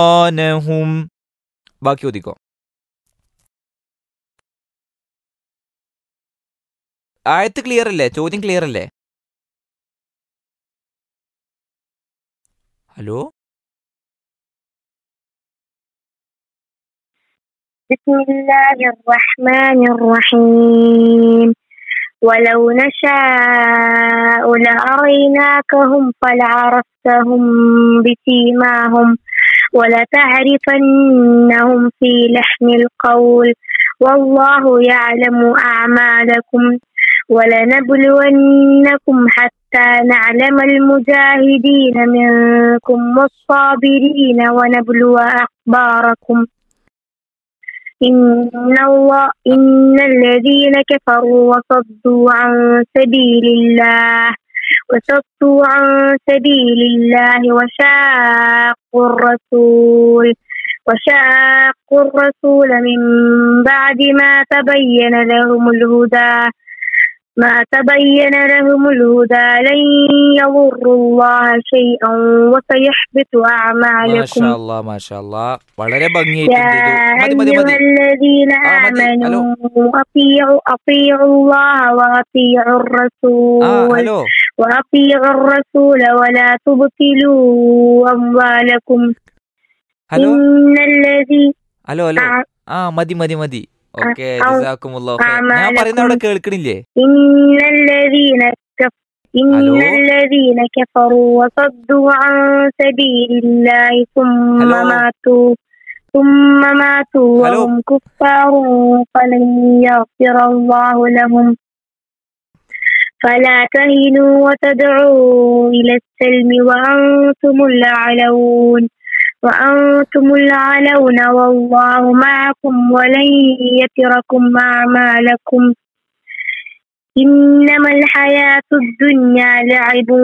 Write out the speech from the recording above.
അയ്മാനഹും. ബാക്കി ഒതിക്കോ. ആയത്ത് ക്ലിയർ അല്ലേ? ചോദ്യം ക്ലിയർ അല്ലേ? ഹലോ. بسم الله الرحمن الرحيم ولو نشاء لأريناكهم فلعرفتهم بسيماهم ولتعرفنهم في لحن القول والله يعلم أعمالكم ولنبلونكم حتى نعلم المجاهدين منكم والصابرين ونبلو أخباركم إن الذين كفروا وصدوا عن سبيل الله وشاقوا الرسول من بعد ما تبين لهم الهدى لن يضروا الله شيئا وسيحبط أعمالكم മാഷാ അല്ലാ. വളരെ يا ഭംഗിയായിട്ടുണ്ട് ഇത്. മതി. أيها الذين മതി. ഹലോ. آمنوا أطيعوا الله ഹലോ. وأطيعوا الرسول ولا تبطلوا أموالكم ഹലോ. إن الذي ഹലോ. മതി. ഓക്കെ, ജസാക്കുമുല്ലാഹു ഖൈർ. ഞാൻ പറയുന്ന അവിടെ കേൾക്കണില്ലേ? إن الذين كفروا وصدوا عن سبيل الله ثم ماتوا وهم كفار فلن يغفر الله لهم فلا تهنوا وتدعوا إلى السلم وأنتم الأعلون والله معكم ولن يتركم أعمالكم إنما الحياة الدنيا لعب